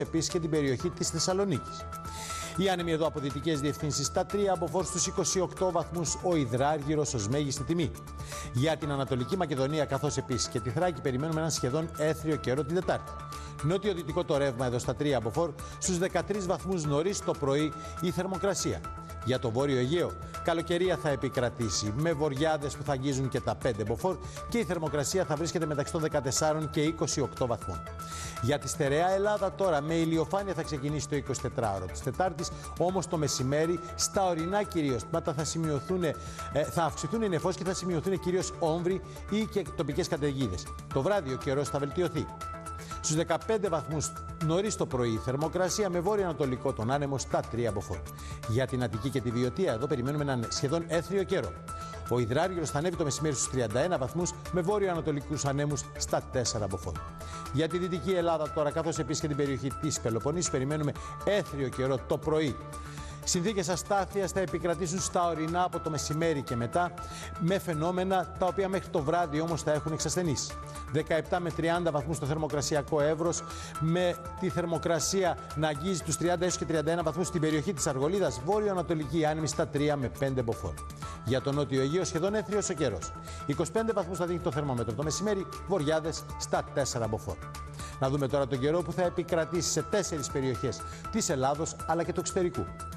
επίσης και την περιοχή της Θεσσαλονίκης. Οι άνεμοι εδώ από δυτικές διευθύνσεις στα 3, από βόρειους στους 28 βαθμούς, ο Υδράργυρος ως μέγιστη τιμή. Για την Ανατολική Μακεδονία, καθώς επίσης και τη Θράκη, περιμένουμε έναν σχεδόν έθριο καιρό την Τετάρτη. Νότιο-δυτικό το ρεύμα εδώ στα 3 από φορ, στους 13 βαθμούς νωρίς το πρωί η θερμοκρασία. Για το Βόρειο Αιγαίο, καλοκαιρία θα επικρατήσει με βοριάδες που θα αγγίζουν και τα 5 μποφόρ και η θερμοκρασία θα βρίσκεται μεταξύ των 14 και 28 βαθμών. Για τη στερεά Ελλάδα τώρα, με ηλιοφάνεια θα ξεκινήσει το 24ωρο της Τετάρτης, όμως το μεσημέρι στα ορεινά κυρίως τμήματα θα αυξηθούν οι νεφώσεις και θα σημειωθούν κυρίως όμβροι ή και τοπικές καταιγίδες. Το βράδυ ο καιρός θα βελτιωθεί. Στους 15 βαθμούς νωρίς το πρωί, θερμοκρασία με βόρειο-ανατολικό τον άνεμο στα 3 από φορ. Για την Αττική και τη Βιωτία, εδώ περιμένουμε έναν σχεδόν έθριο καιρό. Ο Υδράργυρος θα ανέβει το μεσημέρι στους 31 βαθμούς με βόρειο-ανατολικούς ανέμους στα 4 από φορ. Για τη Δυτική Ελλάδα τώρα, καθώς επίσης και την περιοχή της Πελοποννήσου, περιμένουμε έθριο καιρό το πρωί. Συνθήκες αστάθειας θα επικρατήσουν στα ορεινά από το μεσημέρι και μετά, με φαινόμενα τα οποία μέχρι το βράδυ όμως θα έχουν εξασθενήσει. 17 με 30 βαθμούς στο θερμοκρασιακό εύρος, με τη θερμοκρασία να αγγίζει τους 30 έως και 31 βαθμούς στην περιοχή της Αργολίδας, βόρειο-ανατολική άνεμη στα 3 με 5 μποφόρ. Για το Νότιο Αιγαίο, σχεδόν έθριος ο καιρός. 25 βαθμούς θα δίνει το θερμόμετρο το μεσημέρι, βοριάδες στα 4 μποφόρ. Να δούμε τώρα τον καιρό που θα επικρατήσει σε 4 περιοχές της Ελλάδος αλλά και του εξωτερικού.